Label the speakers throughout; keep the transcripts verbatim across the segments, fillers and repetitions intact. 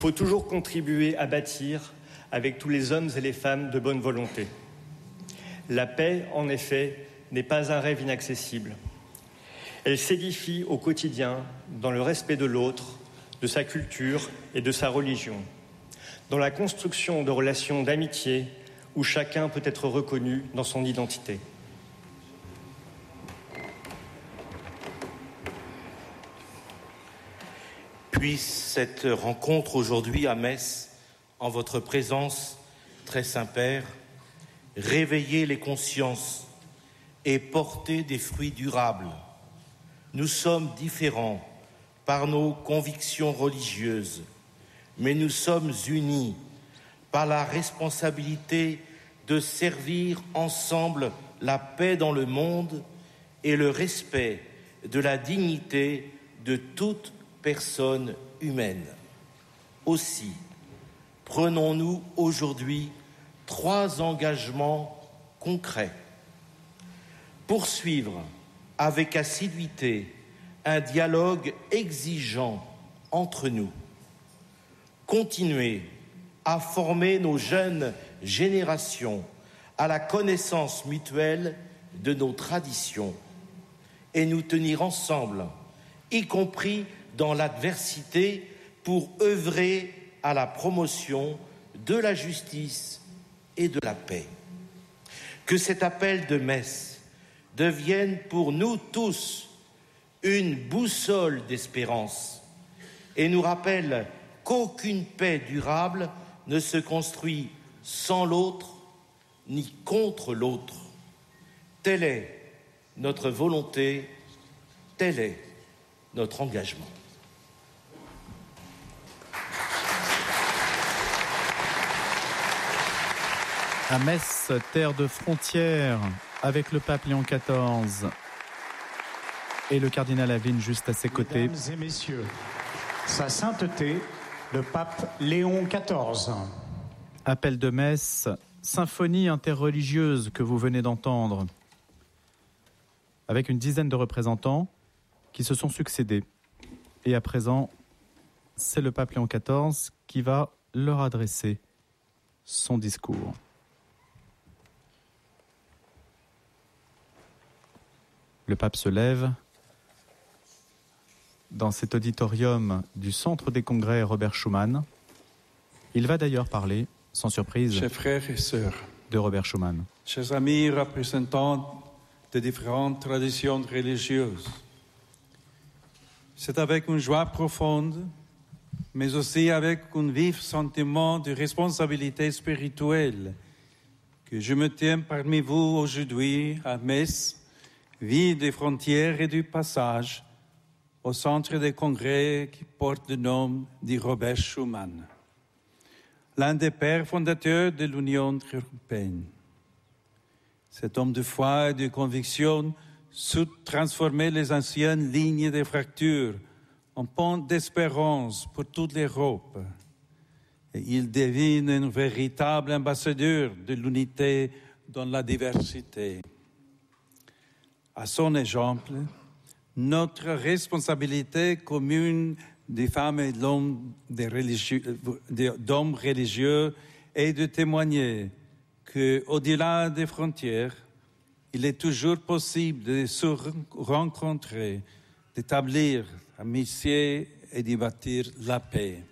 Speaker 1: Il faut toujours contribuer à bâtir avec tous les hommes et les femmes de bonne volonté. La paix, en effet, n'est pas un rêve inaccessible. Elle s'édifie au quotidien dans le respect de l'autre, de sa culture et de sa religion, dans la construction de relations d'amitié où chacun peut être reconnu dans son identité.
Speaker 2: Puisse cette rencontre aujourd'hui à Metz, en votre présence, très Saint-Père, réveiller les consciences et porter des fruits durables. Nous sommes différents par nos convictions religieuses, mais nous sommes unis par la responsabilité de servir ensemble la paix dans le monde et le respect de la dignité de toute personne humaine. Aussi, prenons-nous aujourd'hui trois engagements concrets. Poursuivre avec assiduité un dialogue exigeant entre nous. Continuer à former nos jeunes générations à la connaissance mutuelle de nos traditions et nous tenir ensemble, y compris dans l'adversité, pour œuvrer à la promotion de la justice et de la paix. Que cet appel de Metz devienne pour nous tous une boussole d'espérance et nous rappelle qu'aucune paix durable ne se construit sans l'autre ni contre l'autre. Telle est notre volonté, tel est notre engagement.
Speaker 3: À Metz, terre de frontières, avec le pape Léon quatorze et le cardinal Aveline juste à ses côtés.
Speaker 4: Mesdames et messieurs, sa sainteté, le pape Léon quatorze.
Speaker 3: Appel de Metz, symphonie interreligieuse que vous venez d'entendre, avec une dizaine de représentants qui se sont succédés. Et à présent, c'est le pape Léon quatorze qui va leur adresser son discours. Le pape se lève dans cet auditorium du Centre des Congrès Robert Schuman. Il va d'ailleurs parler, sans surprise,
Speaker 5: chers frères et sœurs,
Speaker 3: de Robert Schuman.
Speaker 5: Chers amis représentants de différentes traditions religieuses, c'est avec une joie profonde, mais aussi avec un vif sentiment de responsabilité spirituelle que je me tiens parmi vous aujourd'hui à Metz, ville des frontières et du passage, au centre des congrès qui porte le nom de Robert Schuman, l'un des pères fondateurs de l'Union européenne. Cet homme de foi et de conviction sut transformer les anciennes lignes de fracture en pont d'espérance pour toute l'Europe. Et il devient un véritable ambassadeur de l'unité dans la diversité. À son exemple, notre responsabilité commune des femmes et d'hommes religieux est de témoigner qu'au-delà des frontières, il est toujours possible de se rencontrer, d'établir amitié et de bâtir la paix.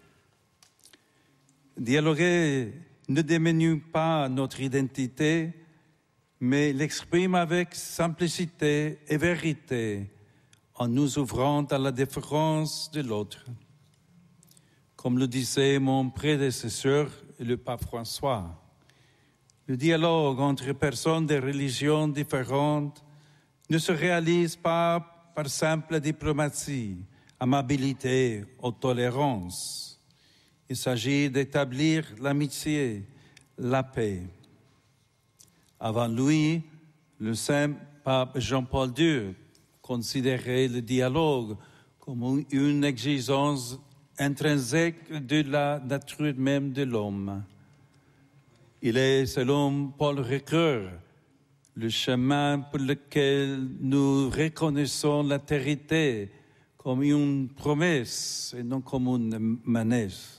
Speaker 5: Dialoguer ne diminue pas notre identité, mais l'exprime avec simplicité et vérité, en nous ouvrant à la différence de l'autre. Comme le disait mon prédécesseur, le pape François, le dialogue entre personnes de religions différentes ne se réalise pas par simple diplomatie, amabilité ou tolérance. Il s'agit d'établir l'amitié, la paix. Avant lui, le saint pape Jean-Paul deux considérait le dialogue comme une exigence intrinsèque de la nature même de l'homme. Il est, selon Paul Ricoeur, le chemin pour lequel nous reconnaissons l'altérité comme une promesse et non comme une menace.